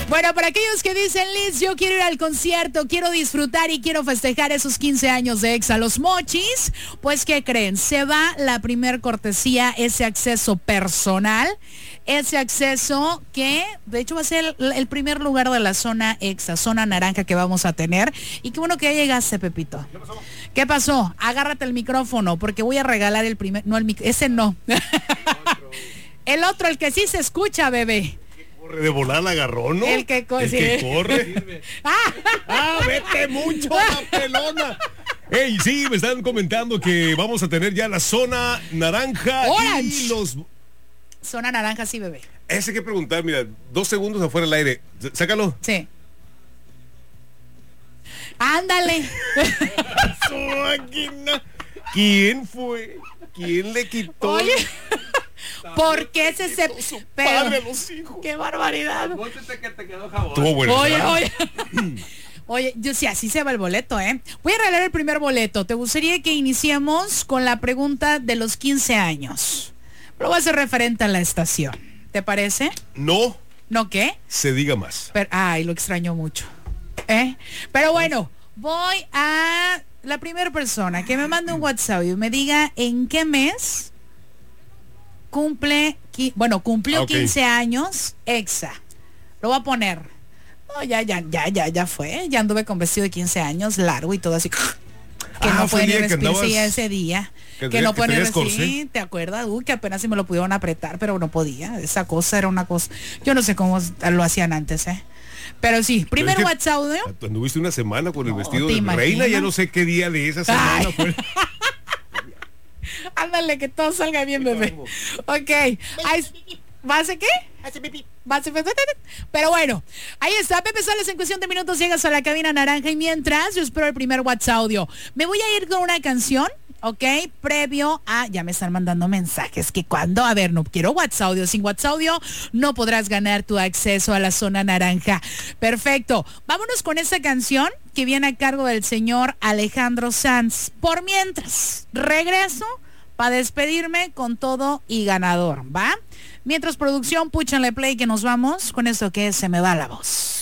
Bueno, para aquellos que dicen, Liz, yo quiero ir al concierto, quiero disfrutar y quiero festejar esos 15 años de Exa Los Mochis, pues ¿qué creen? Se va la primer cortesía, ese acceso personal, ese acceso que de hecho va a ser el primer lugar de la zona Exa, zona naranja que vamos a tener. Y qué bueno que ya llegaste, Pepito. ¿Qué pasó? Agárrate el micrófono porque voy a regalar el primer, no ese no. El otro, el que sí se escucha, bebé. Corre de volar la agarró, ¿no? El que corre. Vete mucho la pelona. Ey, sí, me están comentando que vamos a tener ya la zona naranja. Orange. Y los... Zona naranja, sí, bebé. Ese hay que preguntar, mira, 2 segundos afuera del aire. Sácalo. Sí. Ándale. Su máquina. ¿Quién fue? ¿Quién le quitó? Oye, ¿por qué se pero padre a los hijos? ¡Qué barbaridad! Que te quedó jabón. Estuvo bueno. Oye. Oye, yo sí, así se va el boleto, ¿eh? Voy a regalar el primer boleto. ¿Te gustaría que iniciemos con la pregunta de los 15 años? Pero va a ser referente a la estación. ¿Te parece? No. ¿No qué? Se diga más. Pero, ay, lo extraño mucho. Pero bueno, voy a la primera persona que me mande un WhatsApp y me diga en qué mes cumplió 15 años Exa. Lo voy a poner. No, ya fue. Ya anduve con vestido de 15 años, largo y todo así. Que no pueden vestirse ese día. Que no pueden vestir, ¿te acuerdas? Que apenas si me lo pudieron apretar, pero no podía. Esa cosa era una cosa. Yo no sé cómo lo hacían antes, Pero sí, primer WhatsApp. Anduviste una semana con el vestido de reina, ya no sé qué día de esa semana fue. Ándale, que todo salga bien, bebé. Ok. ¿Vas a qué? Pero bueno, ahí está, Pepe Soles, en cuestión de minutos llegas a la cabina naranja y mientras yo espero el primer WhatsApp audio. Me voy a ir con una canción, ¿ok? Previo a, ya me están mandando mensajes, que cuando, a ver, no quiero WhatsApp audio, sin WhatsApp audio no podrás ganar tu acceso a la zona naranja. Perfecto, vámonos con esta canción que viene a cargo del señor Alejandro Sanz. Por mientras, regreso para despedirme con todo y ganador, ¿va? Mientras producción, púchanle play que nos vamos con esto que es Se me va la voz.